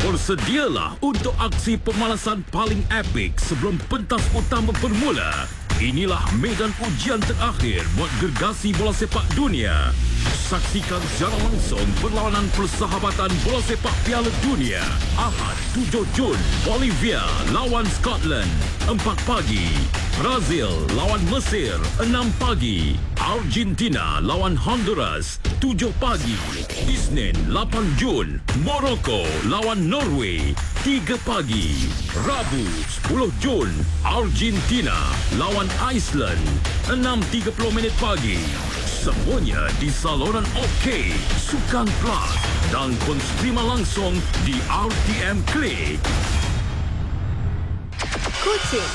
Bersedialah untuk aksi pemalasan paling epik sebelum pentas utama bermula. Inilah medan ujian terakhir buat gergasi bola sepak dunia. Saksikan secara langsung perlawanan persahabatan bola sepak Piala Dunia. Ahad 7 Jun, Bolivia lawan Scotland, 4 pagi. Brazil lawan Mesir, 6 pagi. Argentina lawan Honduras, 7 pagi. Isnin 8 Jun, Morocco lawan Norway, 3 pagi. Rabu 10 Jun, Argentina lawan Iceland, 6.30 pagi. Semuanya di saluran OK, Sukan Plus dan konstrima langsung di RTM Klik. Kucing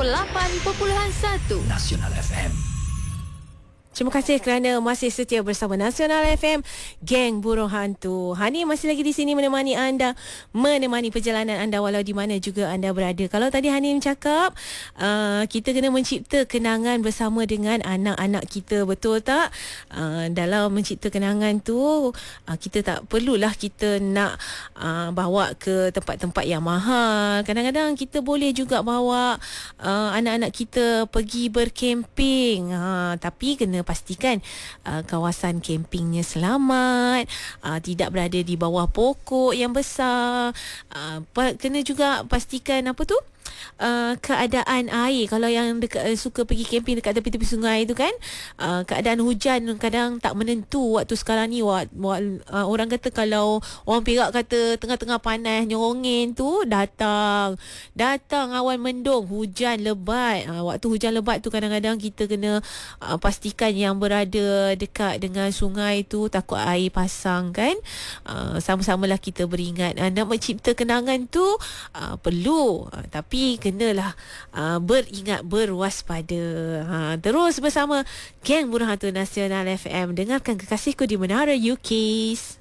88.1 Nasional FM. Terima kasih kerana masih setia bersama Nasional FM, Geng Burung Hantu. Hani masih lagi di sini menemani anda, menemani perjalanan anda walau di mana juga anda berada. Kalau tadi Hani cakap, kita kena mencipta kenangan bersama dengan anak-anak kita, betul tak? Dalam mencipta kenangan tu, kita tak perlulah kita nak bawa ke tempat-tempat yang mahal. Kadang-kadang kita boleh juga bawa anak-anak kita pergi berkemping, tapi kena pastikan kawasan kempingnya selamat, tidak berada di bawah pokok yang besar. Kena juga pastikan keadaan air. Kalau yang suka pergi camping dekat tepi-tepi sungai tu kan, keadaan hujan kadang tak menentu waktu sekarang ni. Orang kata, kalau orang Perak kata tengah-tengah panas nyongin tu, datang awan mendung, hujan lebat. Waktu hujan lebat tu kadang-kadang kita kena pastikan yang berada dekat dengan sungai tu takut air pasang kan. Sama-samalah kita beringat, nak mencipta kenangan tu perlu, tapi kenalah beringat, berwaspada. Terus bersama Geng Burung Hantu Nasional FM. Dengarkan Kekasihku di Menara UKIS.